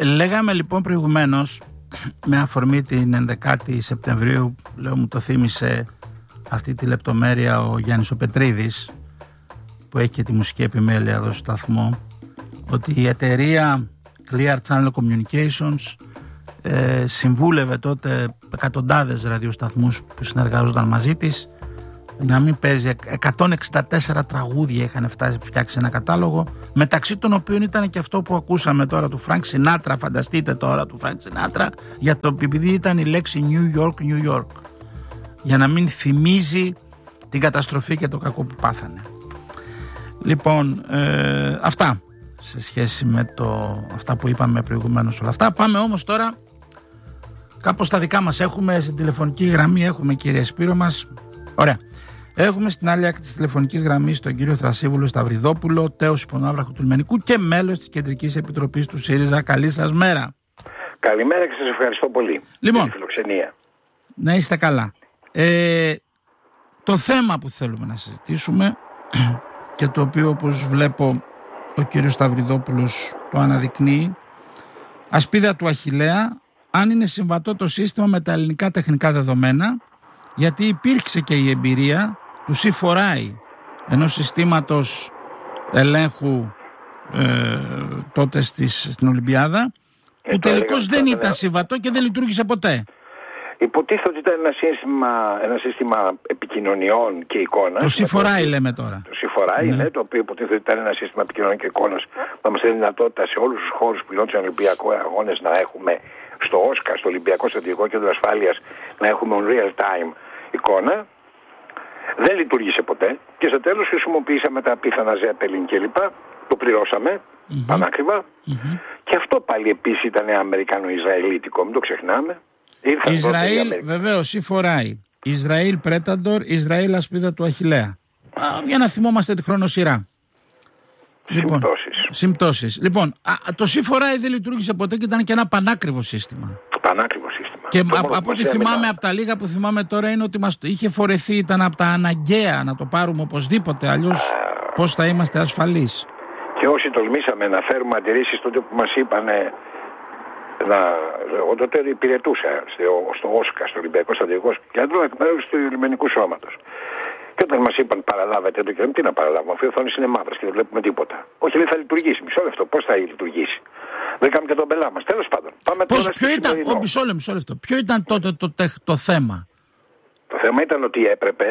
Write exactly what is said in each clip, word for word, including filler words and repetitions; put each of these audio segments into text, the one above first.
λέγαμε λοιπόν προηγουμένως, με αφορμή την ενδεκάτη Σεπτεμβρίου, λέω μου το θύμισε αυτή τη λεπτομέρεια ο Γιάννης ο Πετρίδης, που έχει και τη μουσική επιμέλεια εδώ στο σταθμό, ότι η εταιρεία Clear Channel Communications ε, συμβούλευε τότε εκατοντάδες ραδιοσταθμούς που συνεργάζονταν μαζί της να μην παίζει. εκατόν εξήντα τέσσερα τραγούδια είχαν φτάσει, φτιάξει ένα κατάλογο, μεταξύ των οποίων ήταν και αυτό που ακούσαμε τώρα του Frank Sinatra. Φανταστείτε τώρα του Frank Sinatra, για το επειδή ήταν η λέξη New York, New York, για να μην θυμίζει την καταστροφή και το κακό που πάθανε. Λοιπόν, ε, αυτά σε σχέση με το, αυτά που είπαμε προηγουμένως όλα αυτά. Πάμε όμως τώρα κάπως στα δικά μας. Έχουμε στην τηλεφωνική γραμμή, έχουμε κύριε Σπύρο μας. Ωραία. Έχουμε στην άλλη άκρη της τηλεφωνικής γραμμής τον κύριο Θρασίβουλο Σταυριδόπουλο, τέος υπονάβραχου του Λιμενικού και μέλος της Κεντρικής Επιτροπής του ΣΥΡΙΖΑ. Καλή σας μέρα. Καλημέρα και σας ευχαριστώ πολύ. Λοιπόν, για τη φιλοξενία. Να είστε καλά. Ε, το θέμα που θέλουμε να συζητήσουμε και το οποίο, όπως βλέπω, ο κύριος Σταυριδόπουλος το αναδεικνύει, ασπίδα του Αχιλλέα, αν είναι συμβατό το σύστημα με τα ελληνικά τεχνικά δεδομένα, γιατί υπήρξε και η εμπειρία του σι φορ άι, ενός συστήματος ελέγχου ε, τότε στις, στην Ολυμπιάδα, ε, που τελικώς δεν ήταν συμβατό και δεν λειτουργήσε ποτέ. Υποτίθεται ότι ήταν ένα σύστημα, ένα σύστημα επικοινωνιών και εικόνας. Το σι φορ άι λέμε τώρα. Το σι φορ άι, ναι. Ναι, το οποίο υποτίθεται ότι ήταν ένα σύστημα επικοινωνιών και εικόνας που μας δίνει δυνατότητα σε όλους τους χώρους που γινόντουσαν Ολυμπιακούς αγώνες να έχουμε στο Όσκα, στο Ολυμπιακό Στρατηγικό Κέντρο Ασφάλειας, να έχουμε on real time εικόνα. Δεν λειτουργήσε ποτέ και στο τέλος χρησιμοποιήσαμε τα απίθανα Zeppelin κλπ. Το πληρώσαμε mm-hmm. πανάκριβα. Mm-hmm. Και αυτό πάλι επίσης ήταν Αμερικανο-Ισραηλίτικο, μην το ξεχνάμε. Ήρθαν Ισραήλ, βεβαίως, σι φορ άι. Ισραήλ Predator, Ισραήλ ασπίδα του Αχιλλέα. Α, για να θυμόμαστε τη χρονοσυρά. Λοιπόν, συμπτώσεις. Συμπτώσεις. Λοιπόν, α, το σι φορ άι δεν λειτουργήσε ποτέ και ήταν και ένα πανάκριβο σύστημα. Πανάκριβο σύστημα. Και από, από ό,τι θυμάμαι, από τα λίγα που θυμάμαι τώρα, είναι ότι μας το είχε φορεθεί, ήταν από τα αναγκαία να το πάρουμε οπωσδήποτε. Αλλιώς πώς θα είμαστε ασφαλείς. Και όσοι τολμήσαμε να φέρουμε αντιρρήσεις τότε που μας είπανε. Να, εγώ τότε υπηρετούσα στο, στο Όσκα, στο Ολυμπιακό Στρατηγικό Κέντρο, εκ μέρους του Λιμενικού Σώματος. Και όταν μας είπαν παραλάβετε το κέντρο, τι να παραλάβουμε, αφού οι οθόνες είναι μαύρες και δεν βλέπουμε τίποτα. Όχι, λέει θα λειτουργήσει. Μισό λεπτό, πώς θα λειτουργήσει. Βρήκαμε και τον πελά μας. Τέλος πάντων. Πάμε πώς, τώρα ποιο ήταν, ο, μισό λεπτό, μισό λεπτό. Ποιο ήταν τότε το, το, το θέμα. Το θέμα ήταν ότι έπρεπε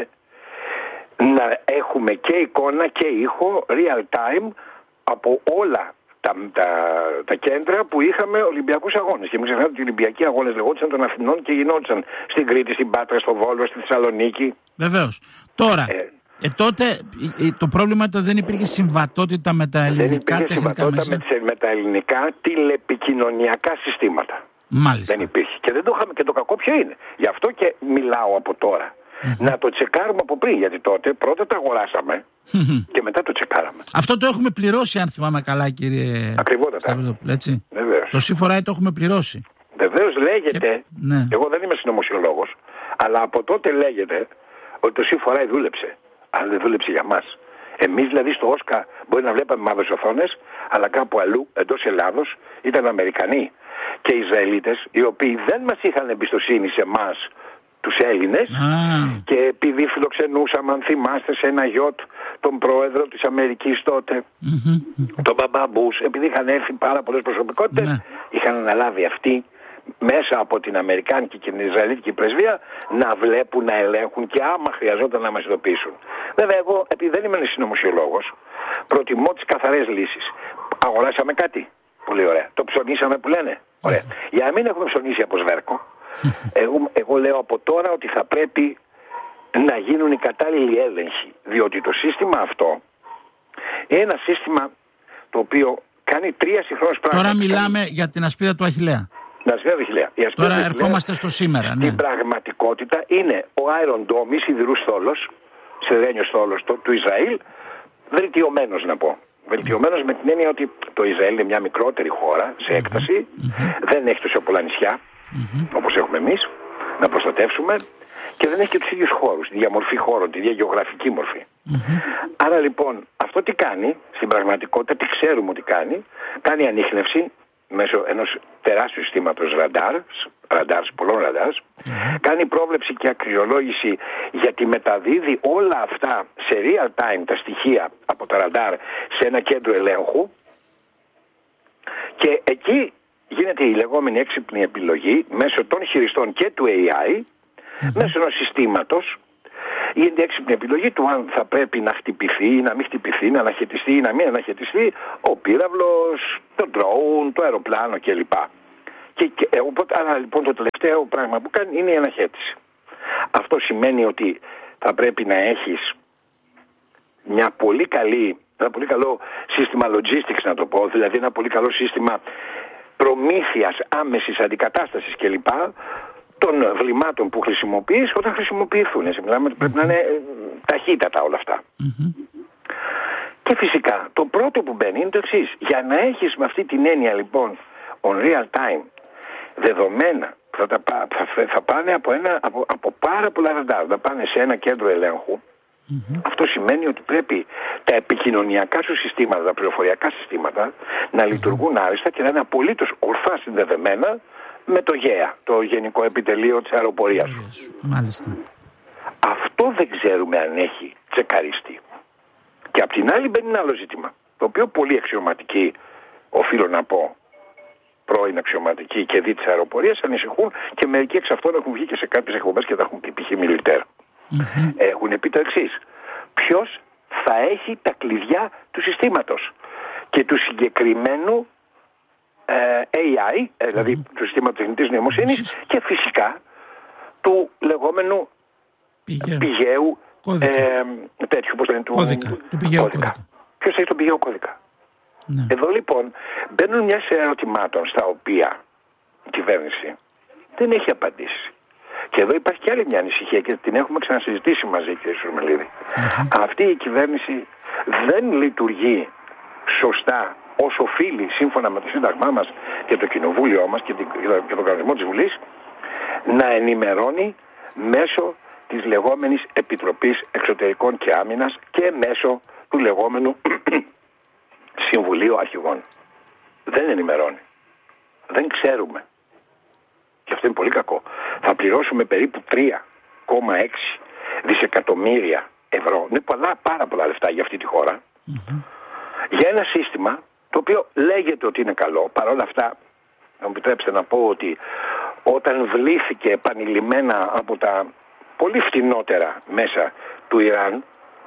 να έχουμε και εικόνα και ήχο real time από όλα. Τα, τα, τα κέντρα που είχαμε Ολυμπιακούς αγώνες. Και μην ξεχνάτε ότι οι Ολυμπιακοί αγώνες λεγόντουσαν των Αθηνών και γινόντουσαν στην Κρήτη, στην Πάτρα, στο Βόλο, στη Θεσσαλονίκη. Βεβαίως. Τώρα, ε, ε, τότε ε, το πρόβλημα ήταν ότι δεν υπήρχε συμβατότητα με τα ελληνικά δεν τεχνικά μέσα. Με, τις, με τα ελληνικά τηλεπικοινωνιακά συστήματα. Μάλιστα. Δεν υπήρχε. Και δεν το είχαμε. Και το κακό ποιο είναι. Γι' αυτό και μιλάω από τώρα. Mm-hmm. Να το τσεκάρουμε από πριν, γιατί τότε πρώτα τα αγοράσαμε mm-hmm. και μετά το τσεκάραμε. Αυτό το έχουμε πληρώσει, αν θυμάμαι καλά, κύριε. Ακριβότατα. Έτσι. Βεβαίως. Το σι φορ άι το έχουμε πληρώσει. Βεβαίως λέγεται, και... ναι. Εγώ δεν είμαι συνωμοσιολόγος, αλλά από τότε λέγεται ότι το σι φορ άι δούλεψε. Αλλά δεν δούλεψε για μας. Εμείς δηλαδή στο Όσκα μπορεί να βλέπαμε μαύρες οθόνες, αλλά κάπου αλλού εντός Ελλάδος ήταν Αμερικανοί και Ισραηλίτες, οι οποίοι δεν μας είχαν εμπιστοσύνη σε εμάς, τους Έλληνες, ah. και επειδή φιλοξενούσαμε, αν θυμάστε, σε ένα γιότ τον πρόεδρο της Αμερικής τότε, mm-hmm. τον Μπαμπά Μπούς, επειδή είχαν έρθει πάρα πολλές προσωπικότητες, yeah. είχαν αναλάβει αυτοί μέσα από την Αμερικάνικη και την Ισραηλίτικη πρεσβεία να βλέπουν, να ελέγχουν και άμα χρειαζόταν να μας ειδοποιήσουν. Βέβαια, εγώ, επειδή δεν είμαι συνωμοσιολόγος, προτιμώ τις καθαρές λύσεις. Αγοράσαμε κάτι. Πολύ ωραία. Το ψωνίσαμε που λένε. Ωραία. Mm-hmm. Για να μην έχουμε ψωνίσει από σβέρκο, εγώ, εγώ λέω από τώρα ότι θα πρέπει να γίνουν οι κατάλληλοι έλεγχοι. Διότι το σύστημα αυτό είναι ένα σύστημα το οποίο κάνει τρία συγχρόνως πράγματα. Τώρα μιλάμε κάνει... για την ασπίδα του Αχιλλέα. Την ασπίδα του Αχιλλέα. Τώρα ερχόμαστε στο σήμερα. Ναι. Στην πραγματικότητα είναι ο Iron Dome, σιδηρούς θόλος, σιδερένιος θόλος του Ισραήλ, βελτιωμένος να πω. Βελτιωμένος με την έννοια ότι το Ισραήλ είναι μια μικρότερη χώρα σε έκταση, mm-hmm. δεν έχει τόσο πολλά νησιά. Mm-hmm. όπως έχουμε εμείς, να προστατεύσουμε και δεν έχει και τους ίδιους χώρους, τη διαμορφή χώρων, τη διαγεωγραφική μορφή. Mm-hmm. Άρα λοιπόν αυτό τι κάνει, στην πραγματικότητα τι ξέρουμε ότι κάνει, κάνει ανίχνευση μέσω ενός τεράστιου συστήματος ραντάρ, ραντάρ, πολλών ραντάρ, mm-hmm. κάνει πρόβλεψη και αξιολόγηση, γιατί μεταδίδει όλα αυτά σε real time τα στοιχεία από τα ραντάρ σε ένα κέντρο ελέγχου και εκεί γίνεται η λεγόμενη έξυπνη επιλογή μέσω των χειριστών και του έι άι, mm-hmm. μέσω ενός συστήματος. Γίνεται η έξυπνη επιλογή του αν θα πρέπει να χτυπηθεί ή να μην χτυπηθεί, να αναχαιτιστεί ή να μην αναχαιτιστεί ο πύραυλος, το drone, το αεροπλάνο κλπ. Και, και, οπότε, άρα λοιπόν το τελευταίο πράγμα που κάνει είναι η αναχαίτηση. Αυτό σημαίνει ότι θα πρέπει να έχεις μια πολύ καλή, ένα πολύ καλό σύστημα logistics, να το πω, δηλαδή ένα πολύ καλό σύστημα προμήθειας, άμεσης αντικατάστασης κλπ. Των βλημάτων που χρησιμοποιείς όταν χρησιμοποιηθούν. Σε μιλάμε, πρέπει να είναι ταχύτατα όλα αυτά. Mm-hmm. Και φυσικά το πρώτο που μπαίνει είναι το εξής. Για να έχεις με αυτή την έννοια λοιπόν on real time δεδομένα που θα, τα, θα, θα πάνε από, ένα, από, από πάρα πολλά ραντάρ, θα πάνε σε ένα κέντρο ελέγχου. Mm-hmm. Αυτό σημαίνει ότι πρέπει τα επικοινωνιακά σου συστήματα, τα πληροφοριακά συστήματα να mm-hmm. λειτουργούν άριστα και να είναι απολύτως ορθά συνδεδεμένα με το ΓΕΑ, το Γενικό Επιτελείο της Αεροπορίας. Μάλιστα. Αυτό δεν ξέρουμε αν έχει τσεκαριστεί. Και απ' την άλλη μπαίνει ένα άλλο ζήτημα, το οποίο πολλοί αξιωματικοί, οφείλω να πω, πρώην αξιωματικοί και δι της αεροπορίας ανησυχούν και μερικοί εξ αυτών έχουν βγει και σε κάποιες εκπομπές και τα έχουν πει, π.χ. Μιλιτέρ. Mm-hmm. Έχουν πει το εξής. Ποιος θα έχει τα κλειδιά του συστήματος και του συγκεκριμένου έι άι, δηλαδή mm-hmm. του συστήματος τεχνητής νοημοσύνης mm-hmm. και φυσικά του λεγόμενου πηγαίου, πηγαίου ε, τέτοιου, πώς λένε, του, κώδικα, του πηγαίου κώδικα. κώδικα. Ποιος έχει τον πηγαίο κώδικα. Ναι. Εδώ λοιπόν μπαίνουν μια σειρά ερωτημάτων στα οποία η κυβέρνηση δεν έχει απαντήσει. Και εδώ υπάρχει και άλλη μια ανησυχία και την έχουμε ξανασυζητήσει μαζί, κύριε Σουρμελίδη. Mm-hmm. Αυτή η κυβέρνηση δεν λειτουργεί σωστά ως οφείλει σύμφωνα με το Σύνταγμά μας και το Κοινοβούλιο μας και τον κανονισμό της Βουλής να ενημερώνει μέσω της λεγόμενης Επιτροπής Εξωτερικών και Άμυνας και μέσω του λεγόμενου Συμβουλίου Αρχηγών. Δεν ενημερώνει. Δεν ξέρουμε. Και αυτό είναι πολύ κακό. Θα πληρώσουμε περίπου τρία κόμμα έξι δισεκατομμύρια ευρώ. Είναι πολλά, πάρα πολλά λεφτά για αυτή τη χώρα. Mm-hmm. Για ένα σύστημα το οποίο λέγεται ότι είναι καλό. Παρ' όλα αυτά, να μου επιτρέψετε να πω ότι όταν βλήθηκε επανειλημμένα από τα πολύ φτηνότερα μέσα του Ιράν.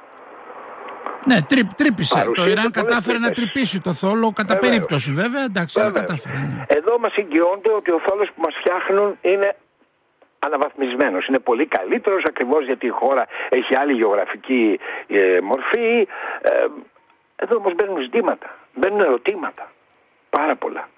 Ναι, τρί, τρύπησε. Το Ιράν κατάφερε να τρυπήσει το θόλο κατά Βεβαίως. περίπτωση βέβαια. Εντάξει, αλλά κατάφερε. Ναι. Εδώ μας εγγυώνται ότι ο θόλος που μας φτιάχνουν είναι αναβαθμισμένος. Είναι πολύ καλύτερος ακριβώς γιατί η χώρα έχει άλλη γεωγραφική ε, μορφή. Ε, εδώ όμως μπαίνουν ζητήματα, μπαίνουν ερωτήματα. Πάρα πολλά.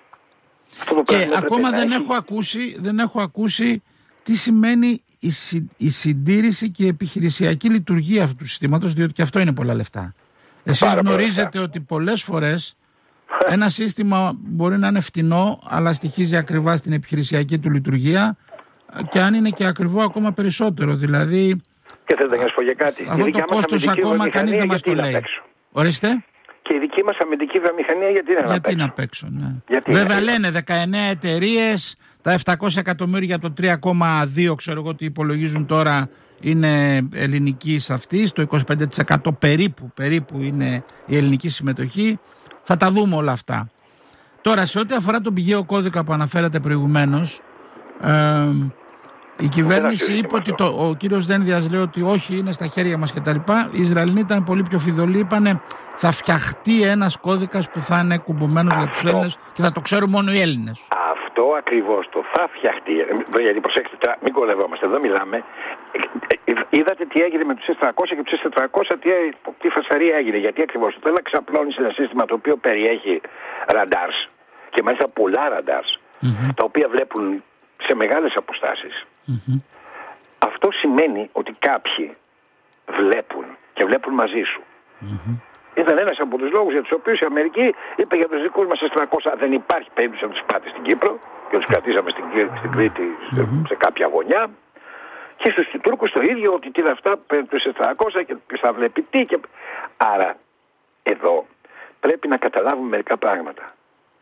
Και ακόμα δεν έχω, ακούσει, δεν έχω ακούσει τι σημαίνει η, συ, η συντήρηση και η επιχειρησιακή λειτουργία αυτού του συστήματος, διότι και αυτό είναι πολλά λεφτά. Εσείς γνωρίζετε ότι πολλές φορές ένα σύστημα μπορεί να είναι φτηνό, αλλά στοιχίζει ακριβά στην επιχειρησιακή του λειτουργία και αν είναι και ακριβό ακόμα περισσότερο. Δηλαδή, και θέλετε να σας πω για κάτι. Αυτό το κόστος ακόμα κανείς δεν μας το λέει. Ορίστε. Και η δική μας αμυντική βιομηχανία γιατί είναι γιατί να παίξουν. Ναι. Βέβαια λένε δεκαεννέα εταιρείες, τα επτακόσια εκατομμύρια από το τρία κόμμα δύο ξέρω εγώ τι υπολογίζουν τώρα είναι ελληνικής αυτής, το είκοσι πέντε τοις εκατό περίπου, περίπου είναι η ελληνική συμμετοχή. Θα τα δούμε όλα αυτά. Τώρα σε ό,τι αφορά τον πηγαίο κώδικα που αναφέρατε προηγουμένως, ε, η κυβέρνηση είπε ότι το, ο κύριος Δένδιας λέει ότι όχι, είναι στα χέρια μας κτλ. Οι Ισραηλοί ήταν πολύ πιο φιδωλοί, είπανε θα φτιαχτεί ένας κώδικας που θα είναι κουμπωμένος για τους Έλληνες και θα το ξέρουν μόνο οι Έλληνες. Αυτό ακριβώς το θα φτιαχτεί. Γιατί προσέξτε τώρα, μην κορευόμαστε, εδώ μιλάμε. Είδατε τι έγινε με τους ες τριακόσια και τους ες τετρακόσια, τι, τι φασαρία έγινε. Γιατί ακριβώς το να ξαπλώνεις ένα σύστημα το οποίο περιέχει ραντάρς και μάλιστα πολλά ραντάρς, mm-hmm. τα οποία βλέπουν σε μεγάλες αποστάσεις. Mm-hmm. Αυτό σημαίνει ότι κάποιοι βλέπουν και βλέπουν μαζί σου. Mm-hmm. Ήταν ένας από τους λόγους για τους οποίους η Αμερική είπε για τους δικούς μας ες τριακόσια δεν υπάρχει περίπτωση να τους πάτε στην Κύπρο και τους κρατήσαμε στην, στην Κρήτη σε, mm-hmm. σε κάποια γωνιά. Και στους Τούρκους το ίδιο, ότι τι είναι αυτά, παίρνουν τους ες τριακόσια και ποιος θα βλέπει τι. Και... Άρα εδώ πρέπει να καταλάβουμε μερικά πράγματα.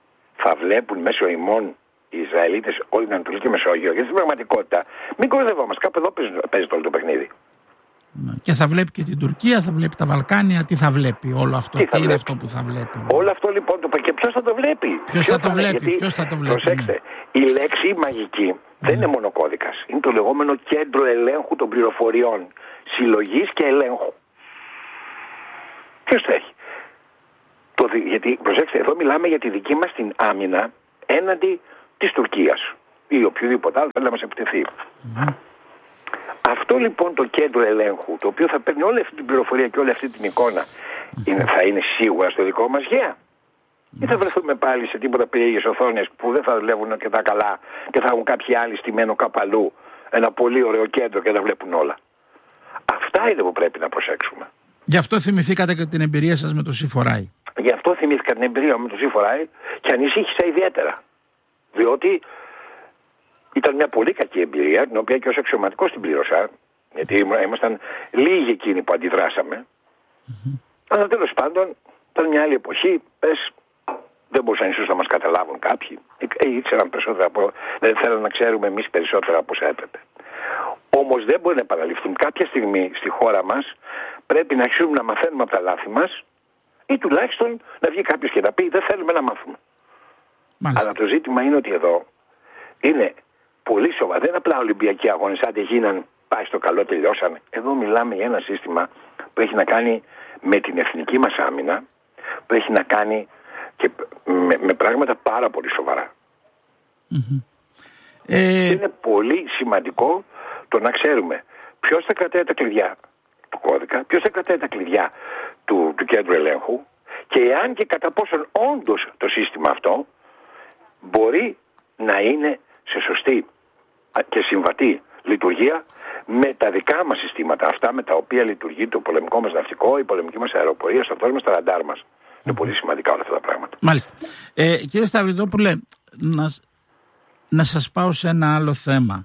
θα βλέπουν μέσω ημών οι Ισραηλίτες όλη την Ανατολική Μεσόγειο. Γιατί στην πραγματικότητα μην κοροϊδευόμαστε. Κάπου εδώ παίζεται όλο το παιχνίδι. Και θα βλέπει και την Τουρκία, θα βλέπει τα Βαλκάνια. Τι θα βλέπει όλο αυτό, τι, τι είναι αυτό που θα βλέπει. Όλο αυτό λοιπόν το και ποιος θα το βλέπει. Ποιος θα το βλέπει, γιατί, ποιος θα το βλέπει. Προσέξτε, ναι. Η λέξη μαγική mm. δεν είναι μόνο κώδικας. Είναι το λεγόμενο κέντρο ελέγχου των πληροφοριών. Συλλογής και ελέγχου. Ποιος το έχει. Το, γιατί προσέξτε, εδώ μιλάμε για τη δική μας την άμυνα έναντι της Τουρκίας ή οποιοδήποτε άλλο θέλει να μας επιτεθεί. Mm. Αυτό λοιπόν το κέντρο ελέγχου, το οποίο θα παίρνει όλη αυτή την πληροφορία και όλη αυτή την εικόνα, mm. είναι, θα είναι σίγουρα στο δικό μας γέα. Mm. Ή θα βρεθούμε πάλι σε τίποτα περίεργες οθόνες που δεν θα δουλεύουν και τα καλά και θα έχουν κάποιοι άλλοι στημένο κάπου αλλού ένα πολύ ωραίο κέντρο και τα βλέπουν όλα. Αυτά είναι που πρέπει να προσέξουμε. Γι' αυτό θυμηθήκατε και την εμπειρία σας με το Σι φορ άι. Γι' αυτό θυμήθηκα την εμπειρία με το Σι φορ άι και ανησύχησα ιδιαίτερα. Διότι ήταν μια πολύ κακή εμπειρία, την οποία και ως αξιωματικός την πλήρωσα, γιατί ήμασταν λίγοι εκείνοι που αντιδράσαμε. Mm-hmm. Αλλά τέλος πάντων ήταν μια άλλη εποχή, πες, δεν μπορούσαν ίσως να μας καταλάβουν κάποιοι. Ε, ήξεραν περισσότερα από, δεν θέλαν να ξέρουμε εμείς περισσότερα από όσα έπρεπε. Όμως δεν μπορεί να επαναληφθούν. Κάποια στιγμή στη χώρα μας πρέπει να αρχίσουμε να μαθαίνουμε από τα λάθη μας ή τουλάχιστον να βγει κάποιος και να πει δεν θέλουμε να μάθουμε. Μάλιστα. Αλλά το ζήτημα είναι ότι εδώ είναι πολύ σοβαρό. Δεν είναι απλά Ολυμπιακοί αγώνες, άντε γίναν, πάει στο καλό, τελειώσανε. Εδώ μιλάμε για ένα σύστημα που έχει να κάνει με την εθνική μας άμυνα, που έχει να κάνει και με, με πράγματα πάρα πολύ σοβαρά. Mm-hmm. Ε... Είναι πολύ σημαντικό το να ξέρουμε ποιος θα κρατάει τα κλειδιά του κώδικα, ποιος θα κρατάει τα κλειδιά του, του κέντρου ελέγχου και εάν και κατά πόσον όντως το σύστημα αυτό μπορεί να είναι σε σωστή και συμβατή λειτουργία με τα δικά μας συστήματα, αυτά με τα οποία λειτουργεί το πολεμικό μας ναυτικό, η πολεμική μας αεροπορία, ο στρατός μας, τα ραντάρ μας. Mm-hmm. Είναι πολύ σημαντικά όλα αυτά τα πράγματα. Μάλιστα. Ε, κύριε Σταυριδόπουλε, να, να σας πάω σε ένα άλλο θέμα.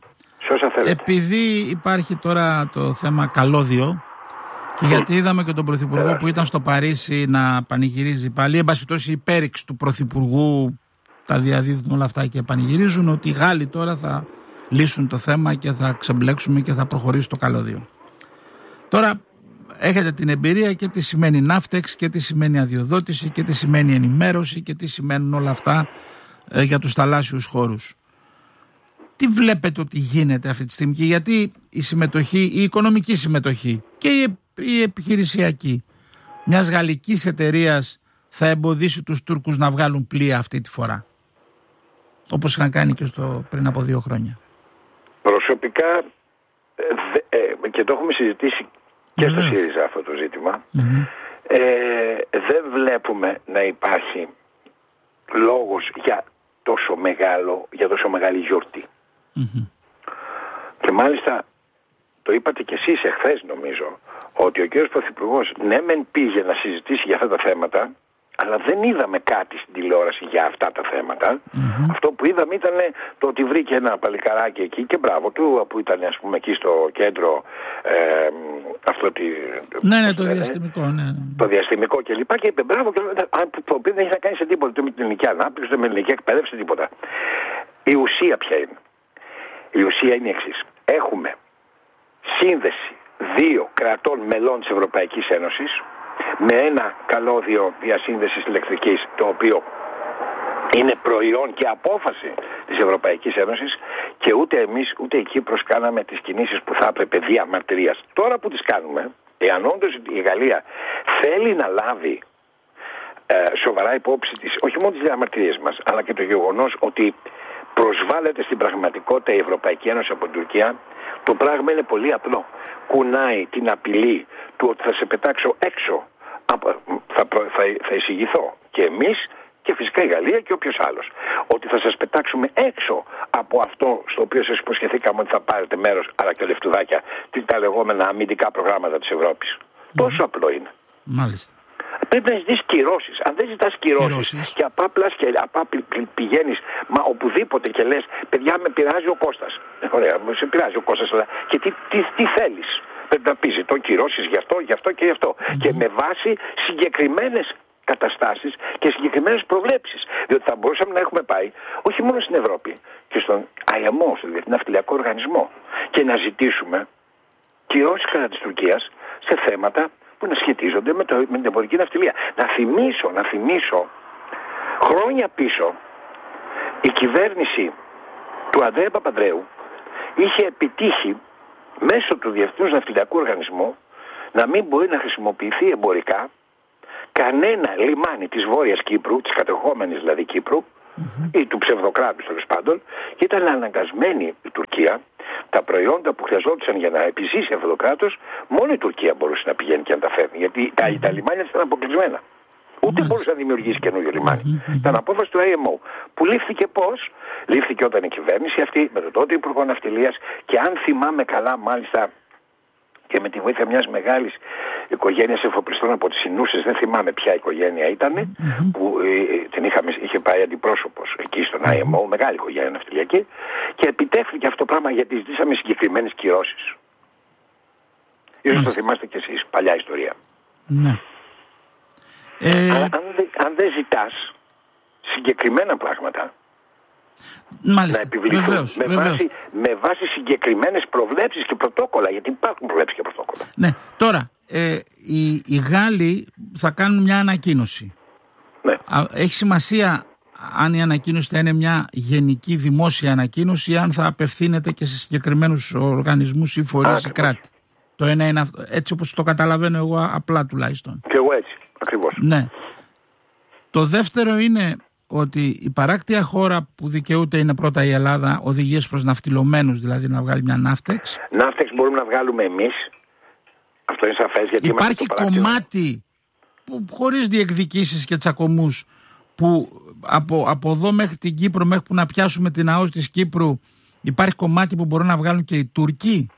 Επειδή υπάρχει τώρα το θέμα καλώδιο και γιατί είδαμε και τον Πρωθυπουργό που ήταν στο Παρίσι να πανηγυρίζει πάλι, εν πάση περιπτώσει η πέριξη του Πρωθυπουργού τα διαδίδουν όλα αυτά και πανηγυρίζουν ότι οι Γάλλοι τώρα θα λύσουν το θέμα και θα ξεμπλέξουμε και θα προχωρήσει το καλώδιο. Τώρα έχετε την εμπειρία και τι σημαίνει ναύτεξ και τι σημαίνει αδειοδότηση και τι σημαίνει ενημέρωση και τι σημαίνουν όλα αυτά ε, για τους θαλάσσιους χώρους. Τι βλέπετε ότι γίνεται αυτή τη στιγμή και γιατί η συμμετοχή, η οικονομική συμμετοχή και η, η επιχειρησιακή μιας γαλλικής εταιρείας θα εμποδίσει τους Τούρκους να βγάλουν πλοία αυτή τη φορά, όπως είχαν κάνει και στο, πριν από δύο χρόνια? Προσωπικά ε, ε, και το έχουμε συζητήσει και στο ΣΥΡΙΖΑ αυτό το ζήτημα, mm-hmm. ε, δεν βλέπουμε να υπάρχει λόγος για τόσο μεγάλο, για τόσο μεγάλη γιορτή. Mm-hmm. Και μάλιστα το είπατε και εσείς εχθές νομίζω ότι ο κ. Πρωθυπουργός ναι μεν πήγε να συζητήσει για αυτά τα θέματα, αλλά δεν είδαμε κάτι στην τηλεόραση για αυτά τα θέματα. Mm-hmm. Αυτό που είδαμε ήταν το ότι βρήκε ένα παλικαράκι εκεί και μπράβο του που ήταν ας πούμε εκεί στο κέντρο ε, αυτό τη, ναι, ναι, το λένε, διαστημικό, ναι, ναι. Το διαστημικό και λοιπά και είπε μπράβο και το οποίο δεν έχει να κάνει σε τίποτα ούτε με την ελληνική ανάπτυξη, ούτε με την ελληνική εκπαίδευση, τίποτα. Η ουσία ποια είναι? Η ουσία είναι η εξής. Έχουμε σύνδεση δύο κρατών μελών της Ευρωπαϊκής Ένωσης με ένα καλώδιο διασύνδεσης ηλεκτρικής το οποίο είναι προϊόν και απόφαση της Ευρωπαϊκής Ένωσης και ούτε εμείς ούτε η Κύπρος κάναμε τις κινήσεις που θα έπρεπε διαμαρτυρίας. Τώρα που τις κάνουμε, εάν όντως η Γαλλία θέλει να λάβει ε, σοβαρά υπόψη της, όχι μόνο τις διαμαρτυρίες μας, αλλά και το γεγονός ότι προσβάλλεται στην πραγματικότητα η Ευρωπαϊκή Ένωση από την Τουρκία, το πράγμα είναι πολύ απλό. Κουνάει την απειλή του ότι θα σε πετάξω έξω, θα, θα, θα εισηγηθώ και εμείς και φυσικά η Γαλλία και όποιος άλλος, ότι θα σας πετάξουμε έξω από αυτό στο οποίο σας υποσχεθήκαμε ότι θα πάρετε μέρος, αλλά και λεφτουδάκια, τα λεγόμενα αμυντικά προγράμματα της Ευρώπης. Mm. Τόσο απλό είναι. Μάλιστα. Πρέπει να ζητήσεις κυρώσεις. Αν δεν ζητάς κυρώσεις και απάπλας και απάπλη πηγαίνεις μα οπουδήποτε και λες παιδιά με πειράζει ο Κώστας. Ωραία, σε πειράζει ο Κώστας, αλλά και τι, τι, τι θέλεις? Πρέπει να πεις το κυρώσεις γι' αυτό, γι' αυτό και γι' αυτό. Mm-hmm. Και με βάση συγκεκριμένες καταστάσεις και συγκεκριμένες προβλέψεις. Διότι θα μπορούσαμε να έχουμε πάει όχι μόνο στην Ευρώπη και στον άι εμ ο, στον Διεθνή Ναυτιλιακό Οργανισμό, και να ζητήσουμε κυρώσεις κατά της Τουρκίας σε θέματα που να σχετίζονται με, το, με την εμπορική ναυτιλία. Να θυμίσω, να θυμίσω, χρόνια πίσω η κυβέρνηση του Ανδρέα Παπανδρέου είχε επιτύχει μέσω του Διεθνούς Ναυτιλιακού Οργανισμού να μην μπορεί να χρησιμοποιηθεί εμπορικά κανένα λιμάνι της Βόρειας Κύπρου, της κατεχόμενης δηλαδή Κύπρου, mm-hmm. ή του ψευδοκράτους τέλος πάντων, και ήταν αναγκασμένη η Τουρκία τα προϊόντα που χρειαζόντουσαν για να επιζήσει αυτό το κράτος, μόνο η Τουρκία μπορούσε να πηγαίνει και να τα φέρνει. Γιατί mm-hmm. τα λιμάνια ήταν αποκλεισμένα. Ούτε mm-hmm. μπορούσε να δημιουργήσει καινούριο λιμάνι. Mm-hmm. Ήταν απόφαση του άι εμ ο. Που λήφθηκε πώς? Λήφθηκε όταν η κυβέρνηση αυτή με τον τότε Υπουργό Ναυτιλίας, και αν θυμάμαι καλά, μάλιστα και με τη βοήθεια μιας μεγάλης οικογένειας εφοπλιστών από τις Ινούσες, δεν θυμάμαι ποια οικογένεια ήταν, mm-hmm. που ε, την είχαμε, είχε πάει αντιπρόσωπος εκεί στον άι εμ ο, μεγάλη οικογένεια ναυτιλιακή, και επιτεύχθηκε αυτό το πράγμα γιατί ζητήσαμε συγκεκριμένες κυρώσεις. Ίσως το θυμάστε κι εσείς, παλιά ιστορία. Ναι. Ε... Αλλά αν, δε, αν δεν ζητάς συγκεκριμένα πράγματα, μάλιστα, να επιβληθούν βεβαίως, με, βεβαίως. Βάση, με βάση συγκεκριμένες προβλέψεις και πρωτόκολλα, γιατί υπάρχουν προβλέψεις και πρωτόκολλα. Ναι, τώρα, ε, οι, οι Γάλλοι θα κάνουν μια ανακοίνωση. Ναι. Έχει σημασία αν η ανακοίνωση θα είναι μια γενική δημόσια ανακοίνωση ή αν θα απευθύνεται και σε συγκεκριμένους οργανισμούς ή φορείς ή κράτη. Το ένα είναι αυτό, έτσι όπως το καταλαβαίνω εγώ απλά τουλάχιστον. Και εγώ έτσι, ακριβώς. Ναι. Το δεύτερο είναι ότι η παράκτια χώρα που δικαιούται είναι πρώτα η Ελλάδα, οδηγίες προς ναυτιλωμένους, δηλαδή να βγάλει μια ναύτεξ. Ναύτεξ μπορούμε να βγάλουμε εμείς. Αυτό είναι σαφές, γιατί υπάρχει κομμάτι που, χωρίς διεκδικήσεις και τσακωμούς, που από, από εδώ μέχρι την Κύπρο, μέχρι που να πιάσουμε την ΑΟΣ της Κύπρου, υπάρχει κομμάτι που μπορούν να βγάλουν και οι Τούρκοι.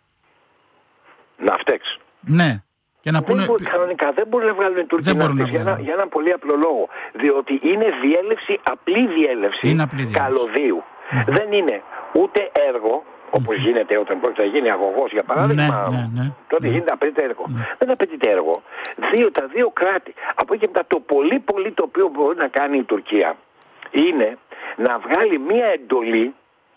Ναύτεξ. Ναι. Και να πούνε... δεν μπορεί, κανονικά δεν μπορούν να βγάλουν οι Τούρκοι ναύτεξ, για, για έναν πολύ απλό λόγο. Διότι είναι διέλευση, απλή διέλευση, απλή διέλευση. καλωδίου. Mm-hmm. Δεν είναι ούτε έργο, όπως mm-hmm. γίνεται όταν πρόκειται να γίνει αγωγός, για παράδειγμα, ναι, ναι, ναι. τότε ναι. γίνεται απαιτείται έργο. Ναι. Δεν απαιτείται έργο. Δύο, τα δύο κράτη, από εκεί και μετά, το πολύ πολύ το οποίο μπορεί να κάνει η Τουρκία είναι να βγάλει μία εντολή,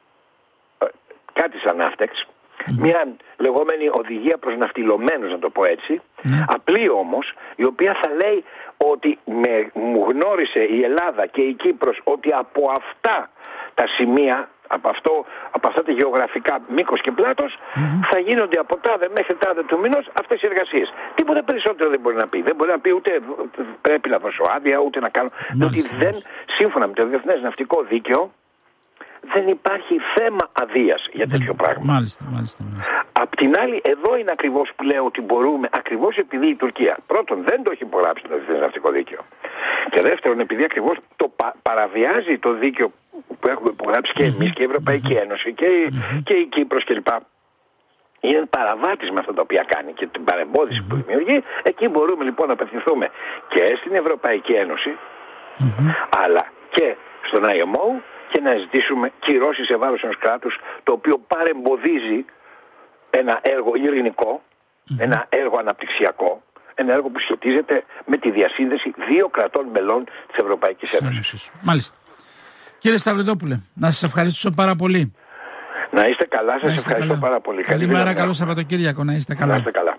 κάτι σαν ναύτεξ, Mm-hmm. μια λεγόμενη οδηγία προς ναυτιλωμένους, να το πω έτσι, mm-hmm. απλή όμως, η οποία θα λέει ότι με, μου γνώρισε η Ελλάδα και η Κύπρος ότι από αυτά τα σημεία, από, αυτό, από αυτά τα γεωγραφικά μήκος και πλάτος, mm-hmm. θα γίνονται από τάδε μέχρι τάδε του μηνός αυτές οι εργασίες. Τίποτα περισσότερο δεν μπορεί να πει. Δεν μπορεί να πει ούτε πρέπει να δώσω άδεια, ούτε να κάνω. Διότι δεν, σύμφωνα με το Διεθνές Ναυτικό Δίκαιο, δεν υπάρχει θέμα αδείας για τέτοιο πράγμα. Μάλιστα, μάλιστα, μάλιστα. Απ' την άλλη, εδώ είναι ακριβώς που λέω ότι μπορούμε, ακριβώς επειδή η Τουρκία πρώτον δεν το έχει υπογράψει το Διεθνές Ναυτικό Δίκαιο, και δεύτερον επειδή ακριβώς το πα, παραβιάζει το δίκαιο που έχουμε υπογράψει και εμείς και η Ευρωπαϊκή Ένωση και, mm-hmm. και η Κύπρος κλπ. Είναι παραβάτης με αυτά τα οποία κάνει και την παρεμπόδιση mm-hmm. που δημιουργεί. Εκεί μπορούμε λοιπόν να απευθυνθούμε και στην Ευρωπαϊκή Ένωση, mm-hmm. αλλά και στον άι εμ ο, και να ζητήσουμε κυρώσεις σε βάρος ενός κράτους το οποίο παρεμποδίζει ένα έργο ειρηνικό, mm-hmm. ένα έργο αναπτυξιακό, ένα έργο που σχετίζεται με τη διασύνδεση δύο κρατών μελών της Ευρωπαϊκής Ένωσης. Μάλιστα. Κύριε Σταυριδόπουλε, να σας ευχαριστήσω πάρα πολύ. Να είστε καλά, σας είστε ευχαριστώ καλά. πάρα πολύ. Καλημέρα, καλό Σαββατοκύριακο, να είστε καλά. Να είστε καλά.